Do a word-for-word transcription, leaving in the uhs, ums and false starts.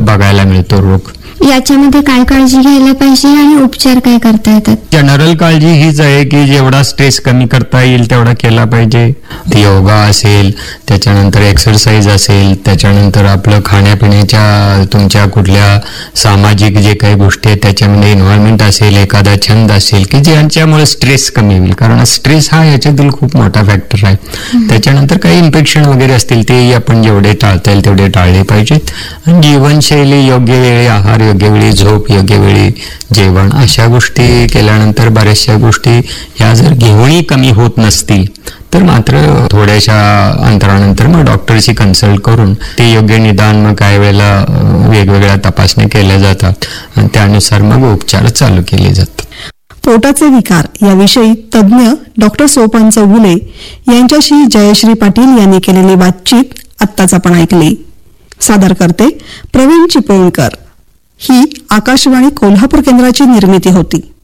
बघायला मिळतो रोग. याच्यामध्ये काय काळजी घ्यायला पाहिजे आणि उपचार काय करता येतात? जनरल काळजी हीच आहे की जेवढा स्ट्रेस कमी करता येईल तेवढा केला पाहिजे. योगा असेल, त्याच्यानंतर एक्सरसाइज असेल, त्याच्यानंतर आपलं खाण्यापिण्याच्या तुमच्या कुठल्या सामाजिक जे काही गोष्टी आहेत त्याच्यामध्ये इन्व्हॉल्वमेंट असेल, एखादा छंद असेल की ज्यांच्यामुळे स्ट्रेस कमी होईल, कारण स्ट्रेस हा याच्यातील खूप मोठा फॅक्टर आहे. त्याच्यानंतर काही इन्फेक्शन वगैरे असतील तेही आपण जेवढे टाळता येईल तेवढे टाळले पाहिजेत. आणि जीवनशैली, योग्य वेळी आहार, योग्य वेळी झोप, योग्य वेळी जेवण, अशा गोष्टी केल्यानंतर बऱ्याचशा गोष्टी ह्या जर घेऊनही कमी होत नसतील तर मात्र थोड्याशा अंतरानंतर मग डॉक्टरशी कन्सल्ट करून ते योग्य निदान, मग काही वेळेला वेगवेगळ्या तपासण्या केल्या जातात आणि त्यानुसार मग उपचार चालू केले जातात. पोटाचे विकार याविषयी तज्ज्ञ डॉक्टर सोपान चौगुले यांच्याशी जयश्री पाटील यांनी केलेली बातचीत आत्ताच आपण ऐकली. सादर करते प्रवीण चिपळूणकर. ही आकाशवाणी कोल्हापूर केंद्राची निर्मिती होती.